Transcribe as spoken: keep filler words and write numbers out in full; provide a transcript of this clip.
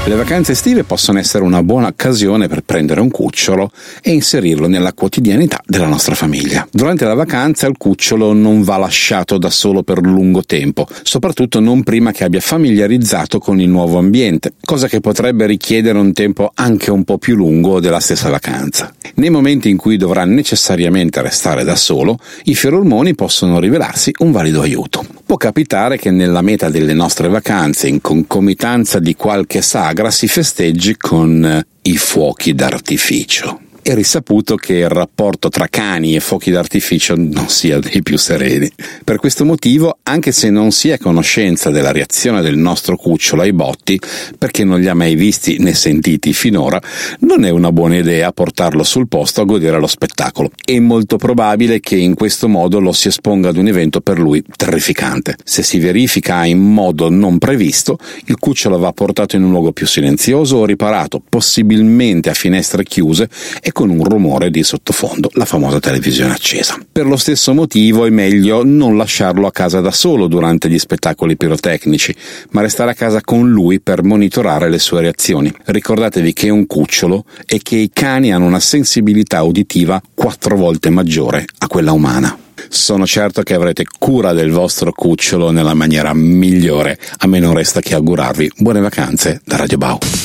Le vacanze estive possono essere una buona occasione per prendere un cucciolo e inserirlo nella quotidianità della nostra famiglia. Durante la vacanza il cucciolo non va lasciato da solo per lungo tempo, soprattutto non prima che abbia familiarizzato con il nuovo ambiente, cosa che potrebbe richiedere un tempo anche un po' più lungo della stessa vacanza. Nei momenti in cui dovrà necessariamente restare da solo, i feromoni possono rivelarsi un valido aiuto. Può capitare che nella meta delle nostre vacanze, in concomitanza di qualche sagra, si festeggi con i fuochi d'artificio. È risaputo che il rapporto tra cani e fuochi d'artificio non sia dei più sereni. Per questo motivo, anche se non si è a conoscenza della reazione del nostro cucciolo ai botti, perché non li ha mai visti né sentiti finora, non è una buona idea portarlo sul posto a godere lo spettacolo. È molto probabile che in questo modo lo si esponga ad un evento per lui terrificante. Se si verifica in modo non previsto, il cucciolo va portato in un luogo più silenzioso o riparato, possibilmente a finestre chiuse e con un rumore di sottofondo, la famosa televisione accesa. Per lo stesso motivo è meglio non lasciarlo a casa da solo durante gli spettacoli pirotecnici, ma restare a casa con lui per monitorare le sue reazioni. Ricordatevi che è un cucciolo e che i cani hanno una sensibilità uditiva quattro volte maggiore a quella umana. Sono certo che avrete cura del vostro cucciolo nella maniera migliore. A me non resta che augurarvi buone vacanze da Radio Bau.